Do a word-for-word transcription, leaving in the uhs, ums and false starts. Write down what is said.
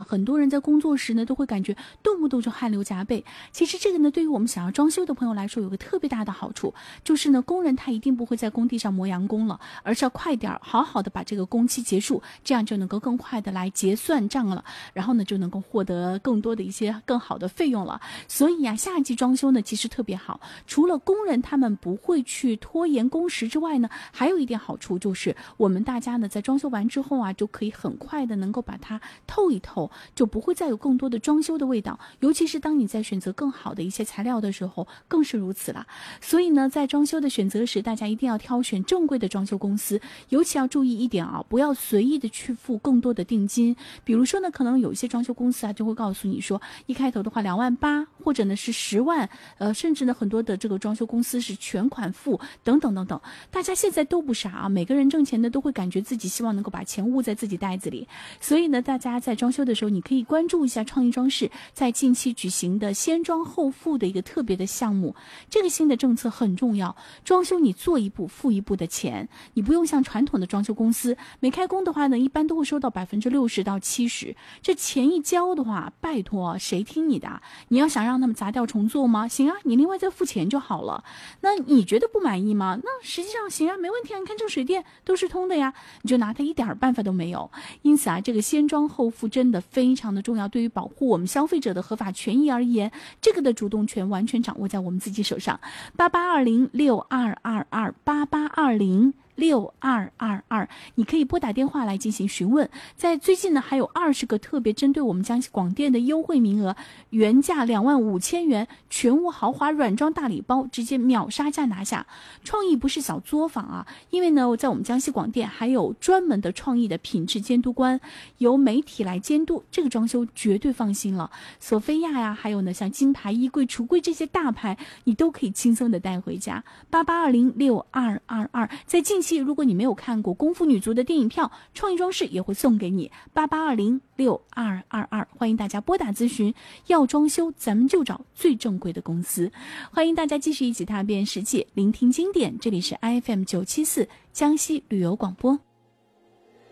很多人在工作时呢都会感觉动不动就汗流浃背。其实这个呢对于我们想要装修的朋友来说有个特别大的好处，就是呢工人他一定不会在工地上磨洋工了，而是要快点好好的把这个工期结束，这样就能够更快的来结算账了，然后呢就能够获得更多的一些更好的费用了。所以啊，夏季装修呢其实特别好，除了工人他们不会去拖延工时之外呢，还有一点好处就是我们大家呢在装修完之后啊，就可以很快的能够把它透一透，就不会再有更多的装修的味道，尤其是当你在选择更好的一些材料的时候更是如此了。所以呢在装修的选择时，大家一定要挑选正规的装修公司，尤其要注意一点啊，不要随意的去付更多的定金。比如说呢，可能有一些装修公司啊就会告诉你说，一开头的话两万八，或者呢是十万，呃，甚至呢很多的这个装修公司是全款付，等等等等。大家现在都不傻啊，每个人挣钱的都会感觉自己希望能够把钱捂在自己袋子里。所以呢，大家在装修的时候，你可以关注一下创意装饰在近期举行的先装后付的一个特别的项目。这个新的政策很重要，装修你做一步付一步的钱，你不用像传统的装修公司，没开工的话呢，一般都会收到百分之六十到七十。这钱一交的话，拜托谁听你的？你要想让他们砸掉重做吗？行啊，你另外再付钱就好了。那你觉得不满意吗？那实际上行啊，没问题啊，你看这个水电都是通的呀，你就拿它一点办法都没有。因此啊，这个先装后付真的非常的重要，对于保护我们消费者的合法权益而言，这个的主动权完全掌握在我们自己手上。八八二零六二二二八八二零六二二二，你可以拨打电话来进行询问。在最近呢，还有二十个特别针对我们江西广电的优惠名额，原价两万五千元全屋豪华软装大礼包，直接秒杀价拿下。创意不是小作坊啊，因为呢，在我们江西广电还有专门的创意的品质监督官，由媒体来监督，这个装修绝对放心了。索菲亚呀，还有呢像金牌、衣柜、橱柜这些大牌，你都可以轻松的带回家。八八二零六二二二，在近期如果你没有看过功夫女足的电影票，创意装饰也会送给你。八八二零六二二二，欢迎大家拨打咨询。要装修咱们就找最正规的公司。欢迎大家继续一起踏遍世界，聆听经典，这里是 I F M 九七四江西旅游广播。